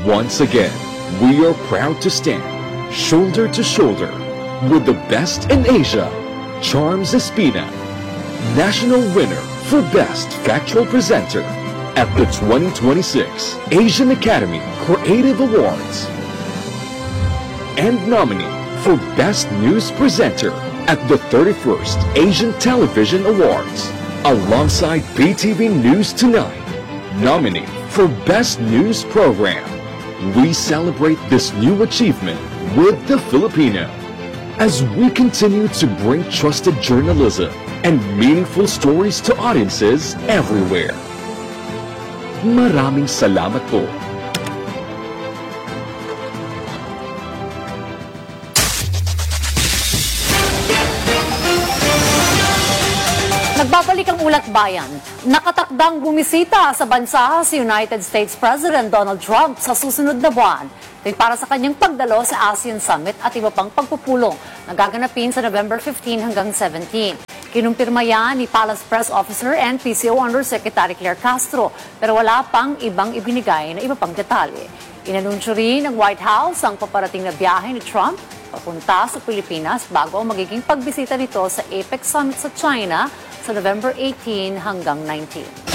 Once again, we are proud to stand shoulder to shoulder with the best in Asia, Charms Espina, national winner for Best Factual Presenter at the 2026 Asian Academy Creative Awards, and nominee for Best News Presenter at the 31st Asian Television Awards, alongside PTV News Tonight, nominee for Best News Program. We celebrate this new achievement with the Filipino as we continue to bring trusted journalism and meaningful stories to audiences everywhere. Maraming salamat po. Nagbabalik ang Ulat Bayan. Nakatakdang bumisita sa bansa si United States President Donald Trump sa susunod na buwan. Ito para sa kanyang pagdalo sa ASEAN Summit at iba pang pagpupulong na gaganapin sa November 15 hanggang 17. Kinumpirma yan ni Palace Press Officer and PCO Undersecretary Claire Castro, pero wala pang ibang ibinigay na iba pang detalye. Inanunsyo rin ng White House ang paparating na biyahe ni Trump papunta sa Pilipinas bago ang magiging pagbisita nito sa APEC Summit sa China sa November 18 hanggang 19.